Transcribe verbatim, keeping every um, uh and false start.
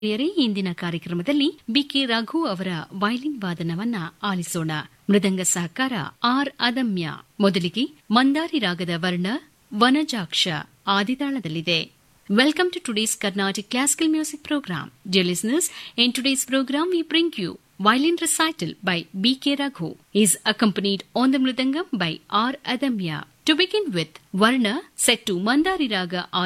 ಪ್ರಿಯರೇ, ಇಂದಿನ ಕಾರ್ಯಕ್ರಮದಲ್ಲಿ ಬಿಕೆ ರಘು ಅವರ ವೈಲಿನ್ ವಾದನವನ್ನ ಆಲಿಸೋಣ. ಮೃದಂಗ ಸಹಕಾರ ಆರ್ ಅದಮ್ಯ. ಮೊದಲಿಗೆ ಮಂದಾರಿ ರಾಗದ ವರ್ಣ Vanajaksha ಆದಿತಾಳದಲ್ಲಿದೆ. Welcome to today's Carnatic Classical Music Program. Dear listeners, in today's program we bring you violin recital by B K Raghu. He is accompanied on the mridangam by R Adamya. To begin with, Varna set to Mandari Raga